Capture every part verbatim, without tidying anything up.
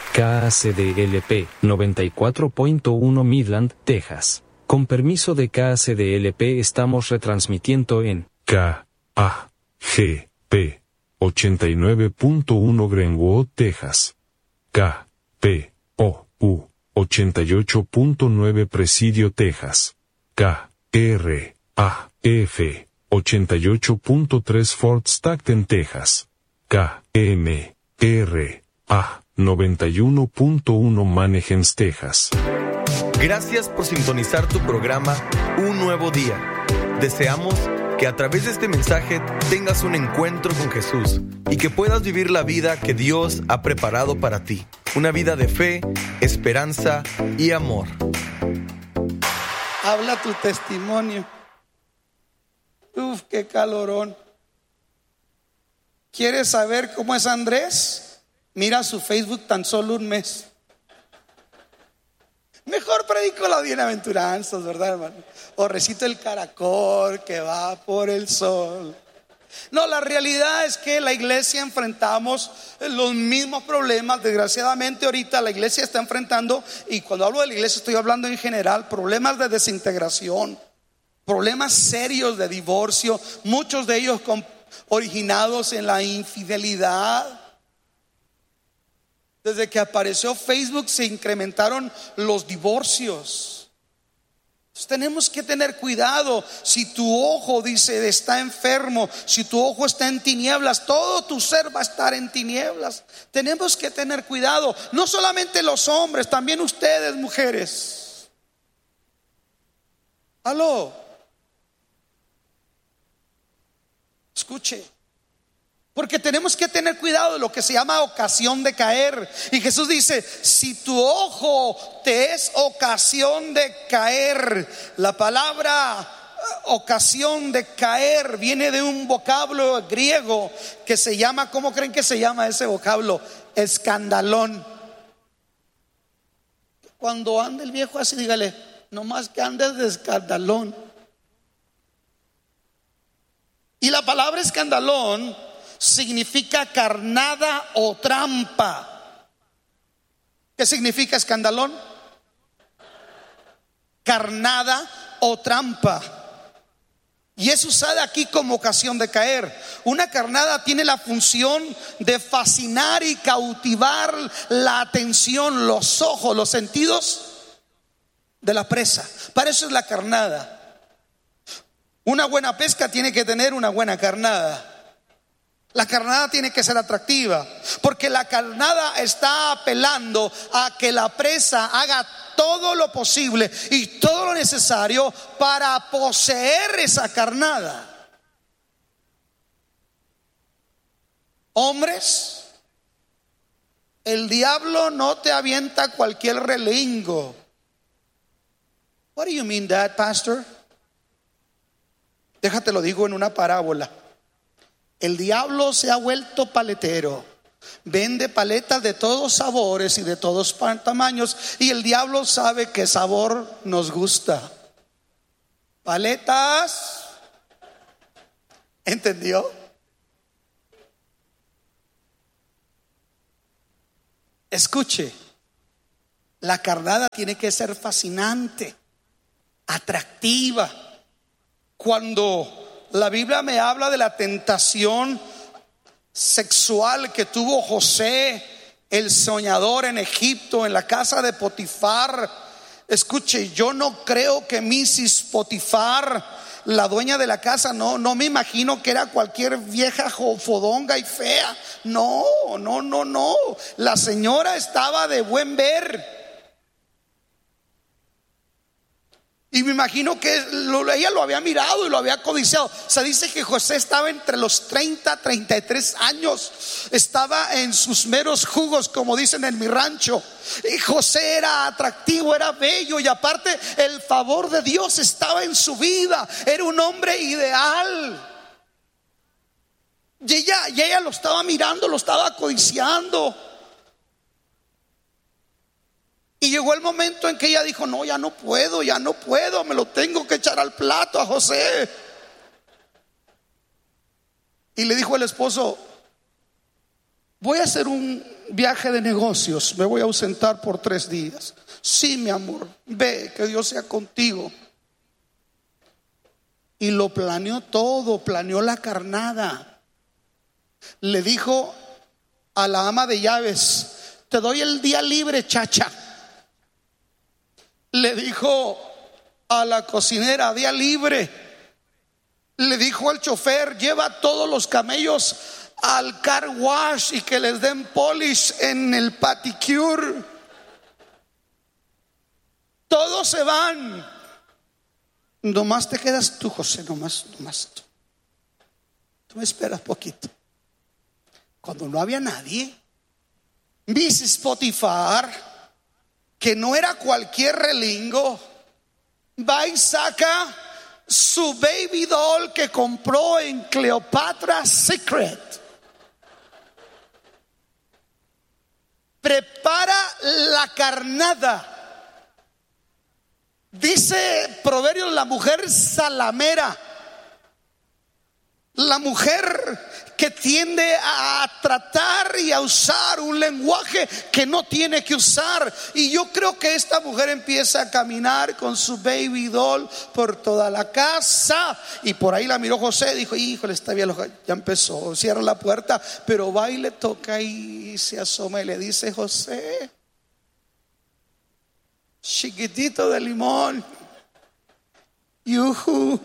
K A C D L P noventa y cuatro punto uno Midland, Texas. Con permiso de K A C D L P estamos retransmitiendo en K A G P ochenta y nueve punto uno Greenwood, Texas. K P O U ochenta y ocho punto nueve Presidio, Texas. K R A F ochenta y ocho punto tres Fort Stockton, Texas. K M R A noventa y uno punto uno Manahems, Texas. Gracias por sintonizar tu programa Un Nuevo Día. Deseamos que a través de este mensaje tengas un encuentro con Jesús y que puedas vivir la vida que Dios ha preparado para ti. Una vida de fe, esperanza y amor. Habla tu testimonio. Uf, qué calorón. ¿Quieres saber cómo es Andrés? Mira su Facebook tan solo un mes. Mejor predico las bienaventuranzas, ¿verdad, hermano? O recito el caracol que va por el sol. No, la realidad es que la iglesia enfrentamos los mismos problemas. Desgraciadamente ahorita la iglesia está enfrentando, y cuando hablo de la iglesia estoy hablando en general, problemas de desintegración, problemas serios de divorcio, muchos de ellos con, originados en la infidelidad. Desde que apareció Facebook se incrementaron los divorcios. Entonces, tenemos que tener cuidado. Si tu ojo, dice, está enfermo, si tu ojo está en tinieblas, todo tu ser va a estar en tinieblas. Tenemos que tener cuidado. No solamente los hombres, también ustedes, mujeres. Aló. Escuche. Porque tenemos que tener cuidado de lo que se llama ocasión de caer. Y Jesús dice, si tu ojo te es ocasión de caer. La palabra ocasión de caer viene de un vocablo griego que se llama, ¿cómo creen que se llama ese vocablo? Escandalón. Cuando ande el viejo así, dígale, no más que andes de escandalón. Y la palabra escandalón significa carnada o trampa. ¿Qué significa escandalón? Carnada o trampa. Y es usada aquí como ocasión de caer. Una carnada tiene la función de fascinar y cautivar la atención, los ojos, los sentidos de la presa. Para eso es la carnada. Una buena pesca tiene que tener una buena carnada. La carnada tiene que ser atractiva, porque la carnada está apelando a que la presa haga todo lo posible y todo lo necesario para poseer esa carnada. Hombres, el diablo no te avienta cualquier relingo. What do you mean that, pastor? Déjate lo digo en una parábola. El diablo se ha vuelto paletero. Vende paletas de todos sabores y de todos tamaños. Y el diablo sabe qué sabor nos gusta. Paletas. ¿Entendió? Escuche. La carnada tiene que ser fascinante, atractiva. Cuando la Biblia me habla de la tentación sexual que tuvo José, el soñador, en Egipto, en la casa de Potifar. Escuche, yo no creo que misis Potifar, la dueña de la casa, no, no me imagino que era cualquier vieja fodonga y fea. No, no, no, no. La señora estaba de buen ver. Y me imagino que lo, ella lo había mirado y lo había codiciado. Se dice que José estaba entre los treinta, treinta y tres años. Estaba en sus meros jugos, como dicen en mi rancho. Y José era atractivo, era bello. Y aparte el favor de Dios estaba en su vida. Era un hombre ideal. Y ella, y ella lo estaba mirando, lo estaba codiciando. Y llegó el momento en que ella dijo, no, ya no puedo, ya no puedo, me lo tengo que echar al plato a José. Y le dijo el esposo, voy a hacer un, viaje de negocios, me voy a ausentar por tres días. Sí, mi amor, ve, que Dios sea contigo. Y lo planeó todo, planeó la carnada. Le dijo a la ama de llaves: te doy el día libre, chacha. Le dijo a la cocinera: día libre. Le dijo al chofer: lleva todos los camellos al car wash y que les den polish en el paticure. Todos se van, nomás te quedas tú, José, nomás, nomás tú. Tú me esperas poquito. Cuando no había nadie, missus Potifar, que no era cualquier relingo, va y saca su baby doll que compró en Cleopatra's Secret. Prepara la carnada. Dice Proverbios: la mujer salamera, la mujer que tiende a tratar y a usar un lenguaje que no tiene que usar. Y yo creo que esta mujer empieza a caminar con su baby doll por toda la casa. Y por ahí la miró José, dijo: híjole, está bien, ya empezó. Cierra la puerta, pero va y le toca y se asoma y le dice: José, chiquitito de limón, yuhu,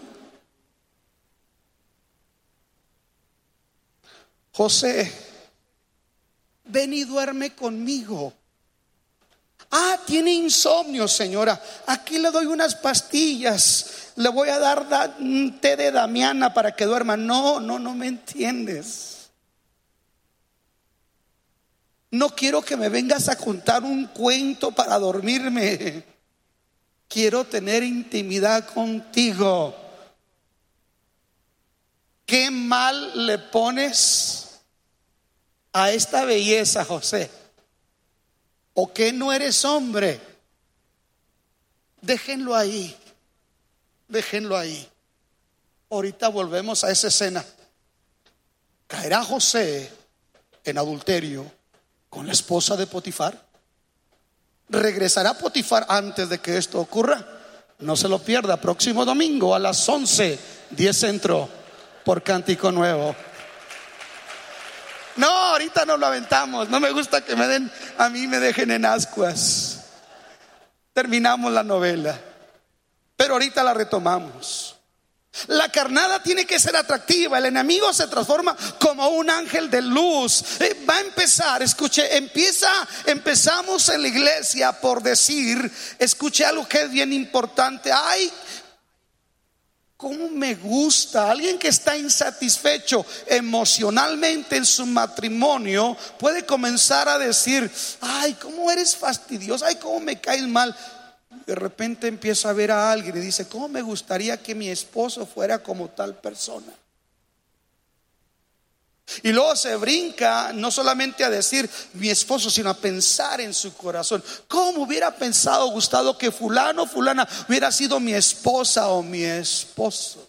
José, ven y duerme conmigo. Ah, tiene insomnio, señora. Aquí le doy unas pastillas. Le voy a dar da, un té de damiana para que duerma. No, no, no me entiendes. No quiero que me vengas a contar un cuento para dormirme. Quiero tener intimidad contigo. ¿Qué mal le pones a esta belleza, José? ¿O que no eres hombre? Déjenlo ahí. Déjenlo ahí. Ahorita volvemos a esa escena. ¿Caerá José en adulterio con la esposa de Potifar? ¿Regresará Potifar antes de que esto ocurra? No se lo pierda, próximo domingo a las once, diez centro, por Cántico Nuevo. No, ahorita no lo aventamos. No me gusta que me den, a mí me dejen en ascuas. Terminamos la novela, pero ahorita la retomamos. La carnada tiene que ser atractiva. El enemigo se transforma como un ángel de luz. eh, Va a empezar, escuche, empieza, empezamos en la iglesia por decir, escuche algo que es bien importante. Ay, cómo me gusta. Alguien que está insatisfecho emocionalmente en su matrimonio puede comenzar a decir: ay, cómo eres fastidiosa, ay, cómo me caes mal. De repente empieza a ver a alguien y dice: cómo me gustaría que mi esposo fuera como tal persona. Y luego se brinca no solamente a decir mi esposo, sino a pensar en su corazón: ¿cómo hubiera pensado, gustado que fulano, fulana hubiera sido mi esposa o mi esposo?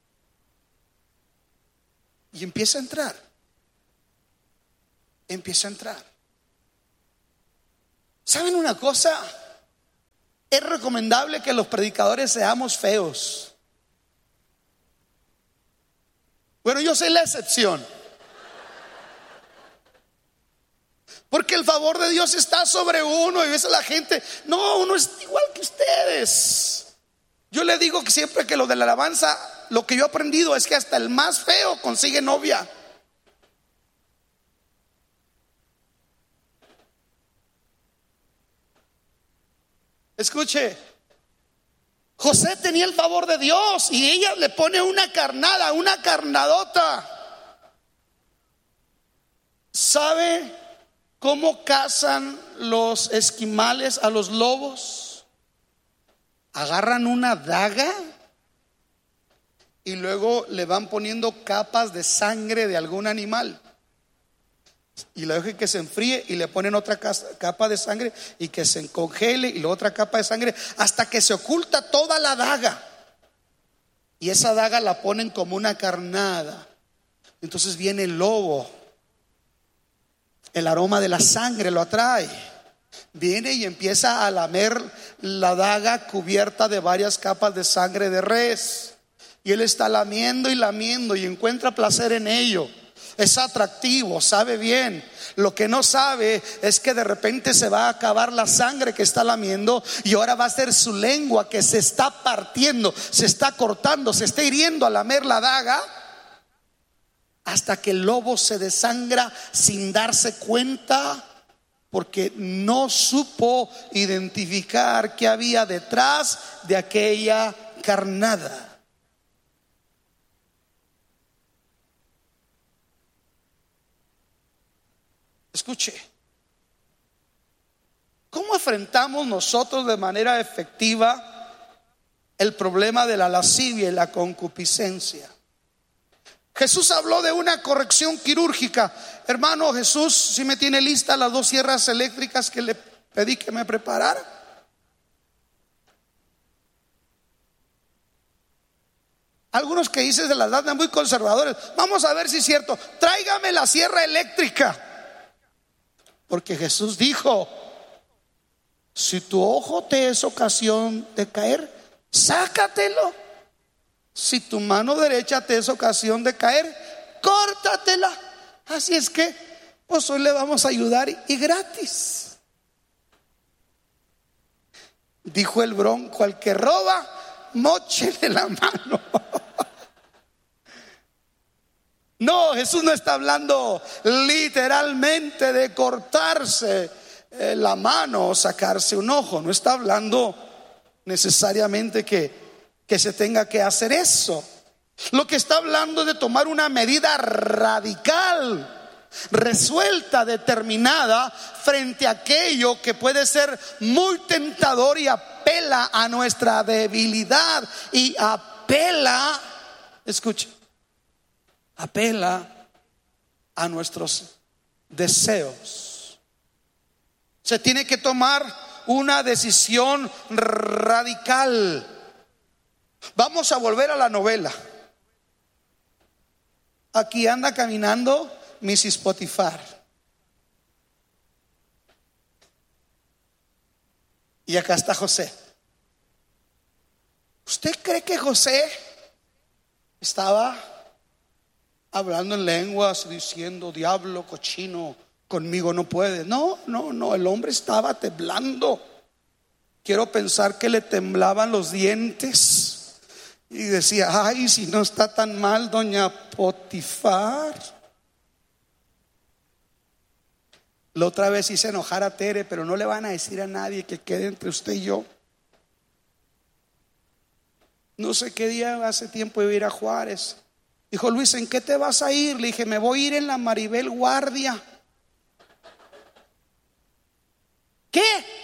Y empieza a entrar. Empieza a entrar. ¿Saben una cosa? Es recomendable que los predicadores seamos feos. Bueno, yo soy la excepción. Porque el favor de Dios está sobre uno. Y a veces la gente: no, uno es igual que ustedes. Yo le digo que siempre que lo de la alabanza, lo que yo he aprendido es que hasta el más feo consigue novia. Escuche, José tenía el favor de Dios y ella le pone una carnada, una carnadota. ¿Sabe cómo cazan los esquimales a los lobos? Agarran una daga y luego le van poniendo capas de sangre de algún animal y la dejan que se enfríe y le ponen otra capa de sangre y que se congele y luego otra capa de sangre hasta que se oculta toda la daga, y esa daga la ponen como una carnada. Entonces viene el lobo El aroma de la sangre lo atrae. Viene y empieza a lamer la daga cubierta de varias capas de sangre de res. Y él está lamiendo y lamiendo y encuentra placer en ello. Es atractivo, sabe bien. Lo que no sabe es que de repente se va a acabar la sangre que está lamiendo y ahora va a ser su lengua que se está partiendo, se está cortando, se está hiriendo a lamer la daga, hasta que el lobo se desangra sin darse cuenta, porque no supo identificar qué había detrás de aquella carnada. Escuche, ¿cómo enfrentamos nosotros de manera efectiva el problema de la lascivia y la concupiscencia? Jesús habló de una corrección quirúrgica. Hermano Jesús, si me tiene listas las dos sierras eléctricas que le pedí que me preparara. Algunos que dicen de la edad muy conservadores. Vamos a ver si es cierto. Tráigame la sierra eléctrica. Porque Jesús dijo: si tu ojo te es ocasión de caer, sácatelo. Si tu mano derecha te es ocasión de caer, córtatela. Así es que pues hoy le vamos a ayudar y gratis. Dijo el bronco: al que roba, móchele la mano. No, Jesús no está hablando literalmente de cortarse eh, la mano o sacarse un ojo. No está hablando necesariamente que, que se tenga que hacer eso. Lo que está hablando es de tomar una medida radical, resuelta, determinada frente a aquello que puede ser muy tentador y apela a nuestra debilidad y apela, escuche, apela a nuestros deseos. Se tiene que tomar una decisión radical. Vamos a volver a la novela. Aquí anda caminando missus Potifar. Y acá está José. ¿Usted cree que José estaba hablando en lenguas, diciendo: diablo, cochino, conmigo no puede? No, no, no, el hombre estaba temblando. Quiero pensar que le temblaban los dientes y decía: ay, si no está tan mal doña Potifar. La otra vez hice enojar a Tere, pero no le van a decir a nadie, que quede entre usted y yo. No sé qué día, hace tiempo iba a ir a Juárez. Dijo: Luis, ¿en qué te vas a ir? Le dije: me voy a ir en la Maribel Guardia. ¿Qué?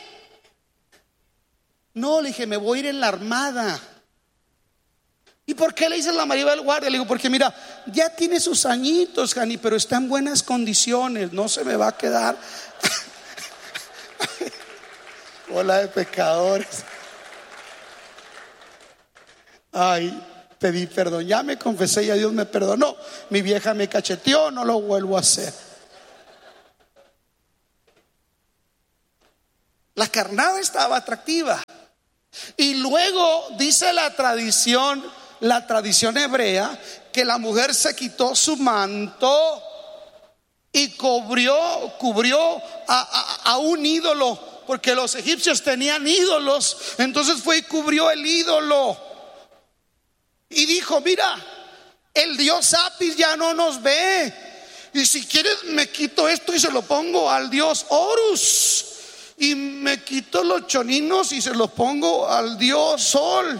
No, le dije: me voy a ir en la Armada. ¿Y por qué le dices la Maribel Guardia? Le digo: porque mira, ya tiene sus añitos, Jani, pero está en buenas condiciones, no se me va a quedar. Hola de pecadores. Ay, pedí perdón, ya me confesé y a Dios me perdonó. Mi vieja me cacheteó, no lo vuelvo a hacer. La carnada estaba atractiva. Y luego dice la tradición, la tradición hebrea, que la mujer se quitó su manto y cubrió, cubrió a, a, a un ídolo, porque los egipcios tenían ídolos. Entonces fue y cubrió el ídolo y dijo: mira, el dios Apis ya no nos ve, y si quieres me quito esto y se lo pongo al dios Horus, y me quito los choninos y se los pongo al dios Sol.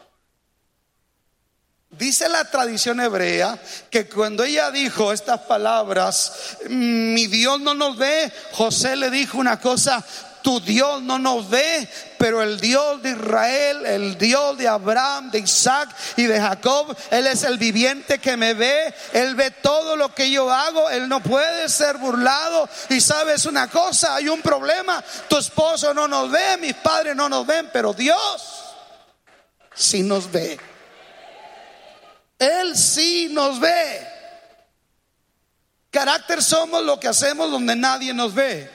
Dice la tradición hebrea que cuando ella dijo estas palabras: mi Dios no nos ve, José le dijo una cosa: tu Dios no nos ve, pero el Dios de Israel, el Dios de Abraham, de Isaac y de Jacob, Él es el viviente que me ve. Él ve todo lo que yo hago, Él no puede ser burlado. Y sabes una cosa, hay un problema: tu esposo no nos ve, mis padres no nos ven, pero Dios sí nos ve. Él sí nos ve. Carácter somos lo que hacemos donde nadie nos ve.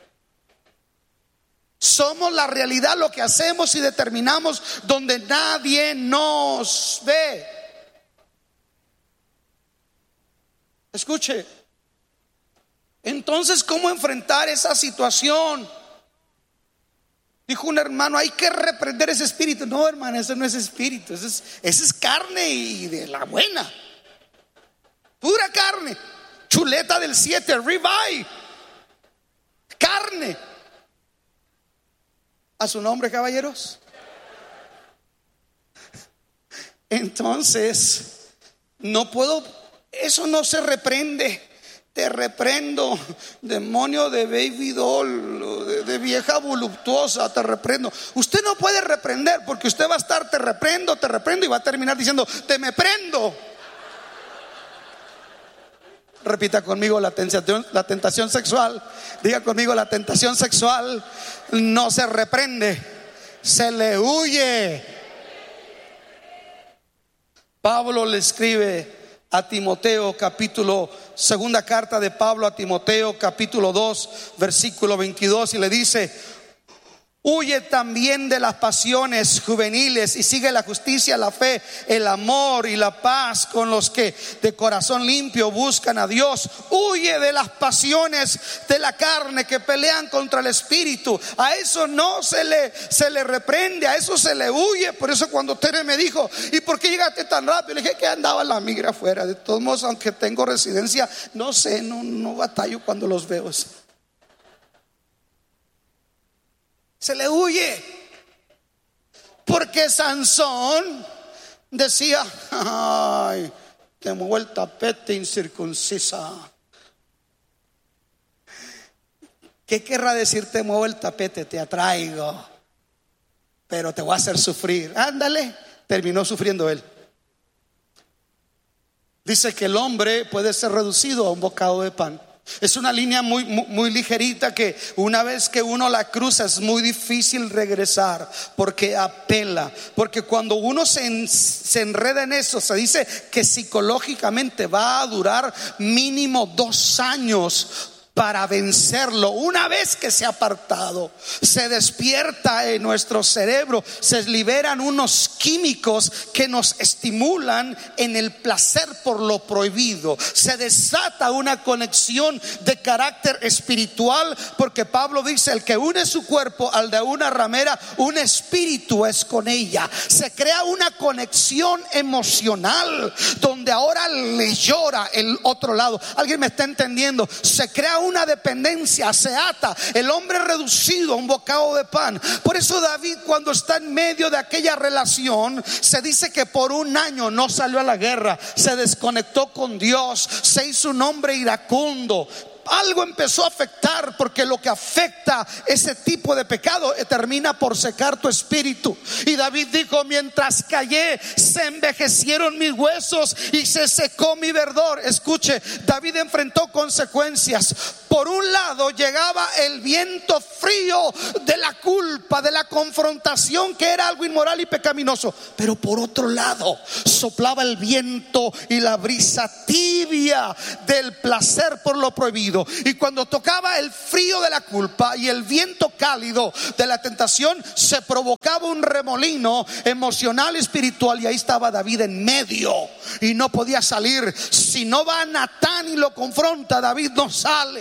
Somos la realidad, lo que hacemos y determinamos donde nadie nos ve. Escuche. Entonces, ¿cómo enfrentar esa situación? Dijo un hermano, hay que reprender ese espíritu. No, hermano, ese no es espíritu, ese es, ese es carne y de la buena. Pura carne. Chuleta del siete, ribeye. Carne. A su nombre, caballeros. Entonces, no puedo, eso no se reprende. Te reprendo, demonio de baby doll, de, de vieja voluptuosa, te reprendo. Usted no puede reprender, porque usted va a estar te reprendo, te reprendo y va a terminar diciendo te me prendo. Repita conmigo la tentación, la tentación sexual. Diga conmigo, la tentación sexual no se reprende, se le huye. Pablo le escribe a Timoteo, capítulo, segunda carta de Pablo a Timoteo, capítulo dos, versículo veintidós, y le dice: huye también de las pasiones juveniles y sigue la justicia, la fe, el amor y la paz con los que de corazón limpio buscan a Dios. Huye de las pasiones de la carne que pelean contra el espíritu. A eso no se le, se le reprende, a eso se le huye. Por eso cuando Tere me dijo, ¿y por qué llegaste tan rápido? Le dije que andaba la migra afuera. De todos modos, aunque tengo residencia, no sé, no, no batallo cuando los veo. Se le huye. Porque Sansón decía: ay, te muevo el tapete, incircuncisa. ¿Qué querrá decir te muevo el tapete? Te atraigo, pero te voy a hacer sufrir. Ándale, terminó sufriendo él. Dice que el hombre puede ser reducido a un bocado de pan. Es una línea muy, muy, muy ligerita que una vez que uno la cruza es muy difícil regresar, porque apela. Porque cuando uno se, en, se enreda en eso, se dice que psicológicamente va a durar mínimo dos años para vencerlo. Una vez que se ha apartado, se despierta en nuestro cerebro, se liberan unos químicos que nos estimulan en el placer por lo prohibido. Se desata una conexión de carácter espiritual, porque Pablo dice: el que une su cuerpo al de una ramera, un espíritu es con ella. Se crea una conexión emocional donde ahora le llora el otro lado. ¿Alguien me está entendiendo? Se crea una dependencia, se ata. El hombre reducido a un bocado de pan. Por eso David, cuando está en medio de aquella relación, se dice que por un año no salió a la guerra, se desconectó con Dios, se hizo un hombre iracundo. Algo empezó a afectar, porque lo que afecta ese tipo de pecado termina por secar tu espíritu. Y David dijo: mientras callé, se envejecieron mis huesos y se secó mi verdor. Escuche, David enfrentó consecuencias. Por un lado llegaba el viento frío de la culpa, de la confrontación, que era algo inmoral y pecaminoso. Pero por otro lado soplaba el viento y la brisa tibia del placer por lo prohibido. Y cuando tocaba el frío de la culpa y el viento cálido de la tentación, se provocaba un remolino emocional y espiritual. Y ahí estaba David en medio y no podía salir. Si no va Natán y lo confronta, David no sale.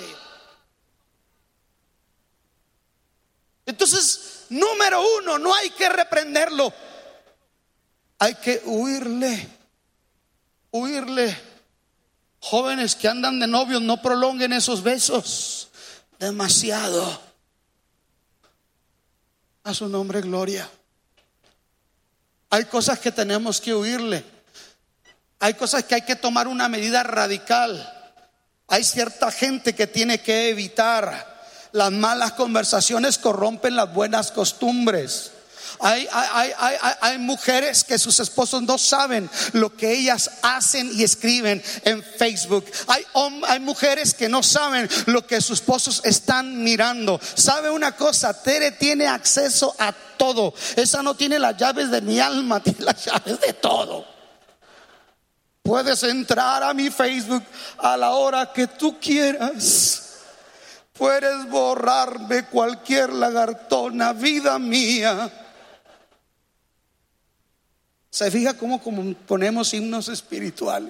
Entonces, número uno, no hay que reprenderlo, hay que huirle. Huirle. Jóvenes que andan de novios, no prolonguen esos besos demasiado. A su nombre, gloria. Hay cosas que tenemos que huirle. Hay cosas que hay que tomar una medida radical. Hay cierta gente que tiene que evitar. Las malas conversaciones corrompen las buenas costumbres. Hay, hay, hay, hay, hay mujeres que sus esposos no saben lo que ellas hacen y escriben en Facebook. Hay, hay mujeres que no saben lo que sus esposos están mirando. ¿Sabe una cosa? Tere tiene acceso a todo. Esa no tiene las llaves de mi alma, tiene las llaves de todo. Puedes entrar a mi Facebook a la hora que tú quieras. Puedes borrarme cualquier lagartona, vida mía. ¿Se fija cómo ponemos himnos espirituales?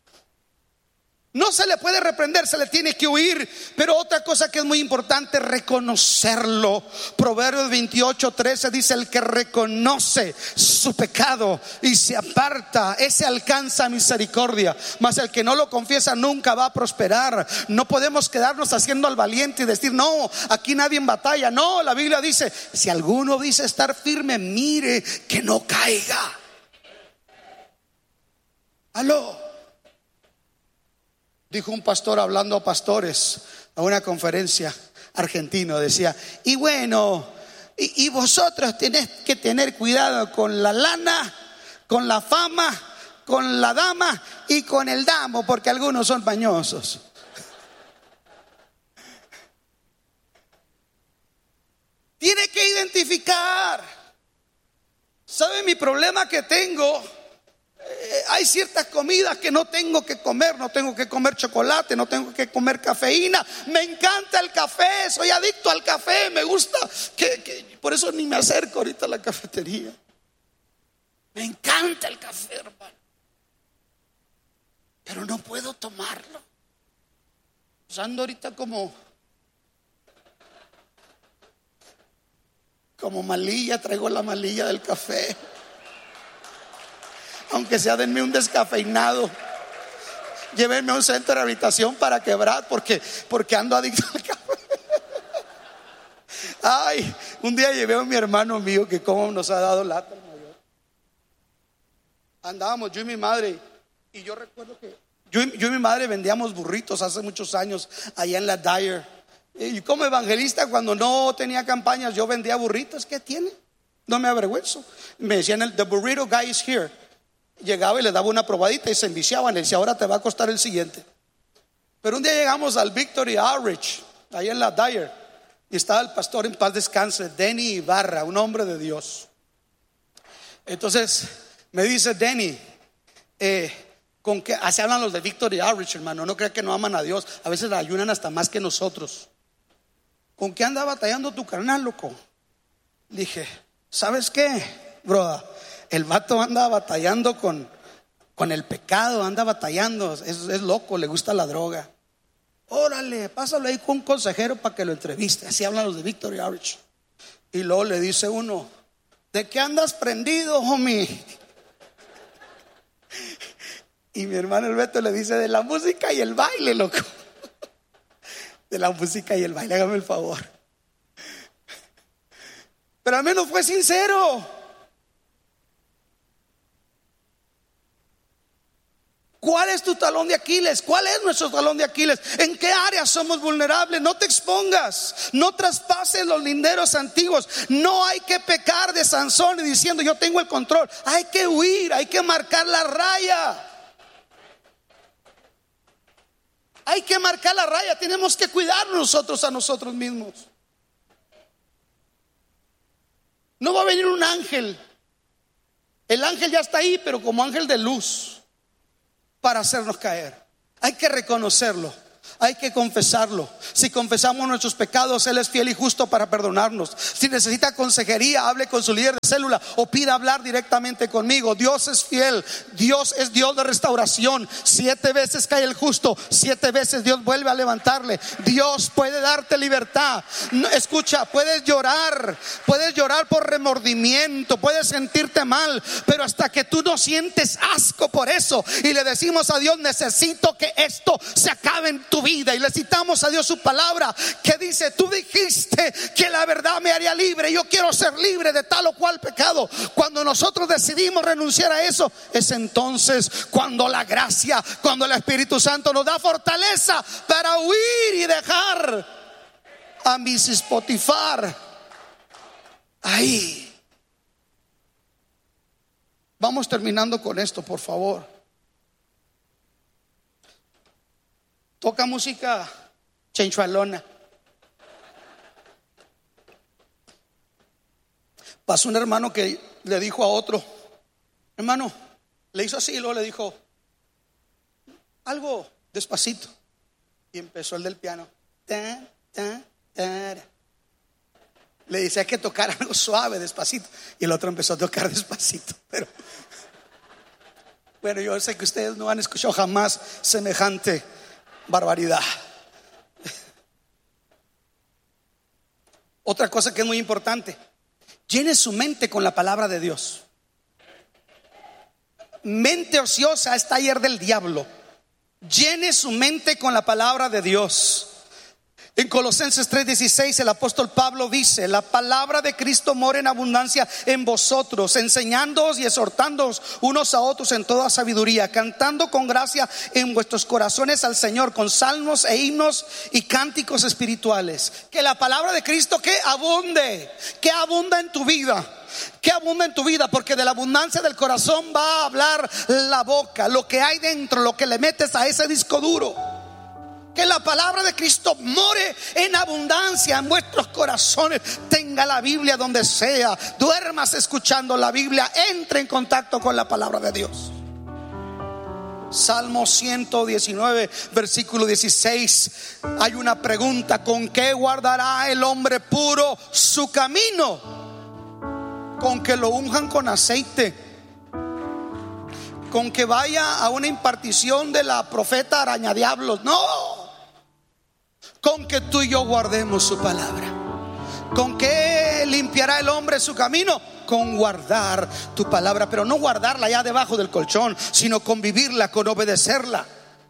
No se le puede reprender, se le tiene que huir. Pero otra cosa que es muy importante, reconocerlo. Proverbios veintiocho, trece dice: el que reconoce su pecado y se aparta, ese alcanza misericordia. Mas el que no lo confiesa nunca va a prosperar. No podemos quedarnos haciendo al valiente y decir: no, aquí nadie en batalla. No, la Biblia dice: si alguno dice estar firme, mire que no caiga. Aló. Dijo un pastor hablando a pastores a una conferencia argentino, decía: y bueno, y, y vosotros tenés que tener cuidado con la lana, con la fama, con la dama y con el damo, porque algunos son mañosos. Tiene que identificar. ¿Sabe mi problema que tengo? Eh, hay ciertas comidas que no tengo que comer. No tengo que comer chocolate, no tengo que comer cafeína. Me encanta el café, soy adicto al café. Me gusta que, que, por eso ni me acerco ahorita a la cafetería. Me encanta el café, hermano, pero no puedo tomarlo. Usando ahorita como Como malilla, traigo la malilla del café. Aunque sea, denme un descafeinado. Llévenme a un centro de rehabilitación para quebrar, porque, porque ando adicto al café. Ay, un día llevé a mi hermano mío, que como nos ha dado lata el mayor. Andábamos yo y mi madre, y yo recuerdo que yo, yo y mi madre vendíamos burritos hace muchos años allá en la Dyer. Y como evangelista, cuando no tenía campañas, yo vendía burritos. ¿Qué tiene? No me avergüenzo. Me decían: the burrito guy is here. Llegaba y le daba una probadita y se enviciaban. Le decía: ahora te va a costar el siguiente. Pero un día llegamos al Victory Outreach, ahí en la Dyer, y estaba el pastor, en paz descanse, Denny Ibarra, un hombre de Dios. Entonces me dice Denny, eh, con que así hablan los de Victory Outreach, hermano. No crean que no aman a Dios. A veces ayunan hasta más que nosotros. ¿Con qué anda batallando tu carnal, loco? Dije: ¿sabes qué, broda? El vato anda batallando con, con el pecado, anda batallando, es, es loco, le gusta la droga. Órale, pásalo ahí con un consejero para que lo entreviste. Así hablan los de Victory Outreach. Y luego le dice uno: ¿de qué andas prendido, homie? Y mi hermano el Beto le dice: de la música y el baile, loco. De la música y el baile, hágame el favor. Pero al menos fue sincero. ¿Cuál es tu talón de Aquiles? ¿Cuál es nuestro talón de Aquiles? ¿En qué áreas somos vulnerables? No te expongas, no traspases los linderos antiguos. No hay que pecar de Sansón y diciendo: yo tengo el control. Hay que huir, hay que marcar la raya. Hay que marcar la raya. Tenemos que cuidarnos nosotros a nosotros mismos. No va a venir un ángel. El ángel ya está ahí, pero como ángel de luz, para hacernos caer. Hay que reconocerlo, hay que confesarlo. Si confesamos nuestros pecados, Él es fiel y justo para perdonarnos. Si necesita consejería, hable con su líder de célula o pida hablar directamente conmigo. Dios es fiel, Dios es Dios de restauración. Siete veces cae el justo, siete veces Dios vuelve a levantarle. Dios puede darte libertad. Escucha, puedes llorar, puedes llorar por remordimiento, puedes sentirte mal, pero hasta que tú no sientes asco por eso y le decimos a Dios: necesito que esto se acabe en tu vida. Y le citamos a Dios su palabra, que dice: tú dijiste que la verdad me haría libre. Yo quiero ser libre de tal o cual pecado. Cuando nosotros decidimos renunciar a eso, es entonces cuando la gracia, cuando el Espíritu Santo nos da fortaleza para huir y dejar a Missus Potifar ahí. Vamos terminando con esto, por favor. Toca música chenchualona. Pasó un hermano que le dijo a otro: hermano, le hizo así y luego le dijo: algo despacito. Y empezó el del piano. Ta, ta, ta. Le dice, hay que tocar algo suave, despacito. Y el otro empezó a tocar despacito. Pero bueno, yo sé que ustedes no han escuchado jamás semejante barbaridad. Otra cosa que es muy importante: llene su mente con la palabra de Dios. Mente ociosa es taller del diablo. Llene su mente con la palabra de Dios. En Colosenses tres dieciséis el apóstol Pablo dice: la palabra de Cristo mora en abundancia en vosotros, enseñándoos y exhortándoos unos a otros en toda sabiduría, cantando con gracia en vuestros corazones al Señor con salmos e himnos y cánticos espirituales. Que la palabra de Cristo que abunde, que abunda en tu vida, que abunda en tu vida, porque de la abundancia del corazón va a hablar la boca. Lo que hay dentro, lo que le metes a ese disco duro. Que la palabra de Cristo more en abundancia en vuestros corazones. Tenga la Biblia donde sea, duermas escuchando la Biblia, entre en contacto con la palabra de Dios. Salmo ciento diecinueve versículo dieciséis, hay una pregunta: ¿con qué guardará el hombre puro su camino? ¿Con que lo unjan con aceite? ¿Con que vaya a una impartición de la profeta arañadiablos? No. Con que tú y yo guardemos su palabra. ¿Con qué limpiará el hombre su camino? Con guardar tu palabra, pero no guardarla allá debajo del colchón, sino con vivirla, con obedecerla.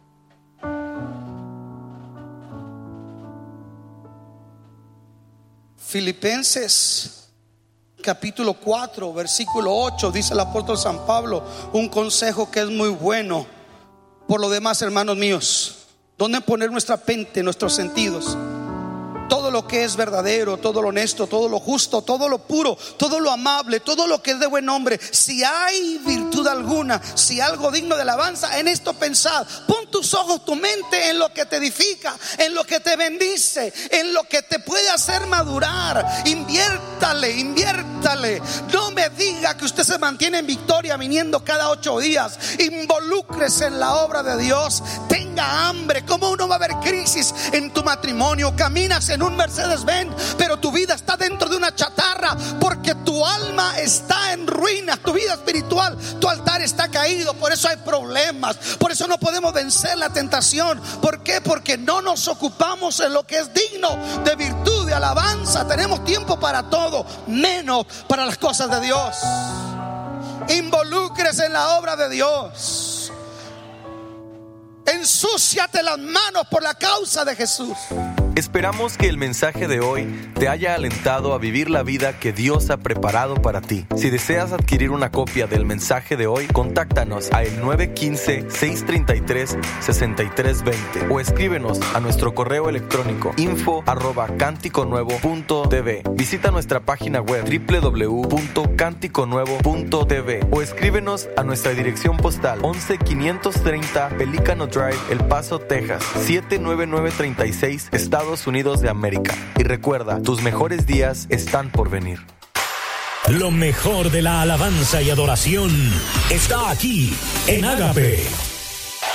Filipenses capítulo cuatro versículo ocho dice el apóstol San Pablo un consejo que es muy bueno. Por lo demás, hermanos míos, ¿dónde poner nuestra mente, nuestros sentidos? Todo lo que es verdadero, todo lo honesto, todo lo justo, todo lo puro, todo lo amable, todo lo que es de buen nombre, si hay virtud alguna, si algo digno de alabanza, en esto pensad. Pon tus ojos, tu mente en lo que te edifica, en lo que te bendice, en lo que te puede hacer madurar. Inviértale, inviértale. No me diga que usted se mantiene en victoria viniendo cada ocho días. Involúcrese en la obra de Dios. Tenga hambre. ¿Cómo uno va a ver crisis en tu matrimonio? Caminas en un Mercedes-Benz, pero tu vida está dentro de una chatarra, porque tu alma está en ruinas, tu vida espiritual, tu altar está caído. Por eso hay problemas, por eso no podemos vencer la tentación. ¿Por qué? Porque no nos ocupamos en lo que es digno de virtud, de alabanza. Tenemos tiempo para todo, menos para las cosas de Dios. Involúcrese en la obra de Dios. Ensúciate las manos por la causa de Jesús. Esperamos que el mensaje de hoy te haya alentado a vivir la vida que Dios ha preparado para ti. Si deseas adquirir una copia del mensaje de hoy, contáctanos a el nueve uno cinco, seis tres tres, seis tres dos cero o escríbenos a nuestro correo electrónico info arroba cántico nuevo punto t v. Visita nuestra página web doble u doble u doble u punto cántico nuevo punto t v o escríbenos a nuestra dirección postal once quinientos treinta Pelicano Drive, El Paso, Texas siete nueve nueve tres seis, Estados Unidos de América. Y recuerda, tus mejores días están por venir. Lo mejor de la alabanza y adoración está aquí en Ágape.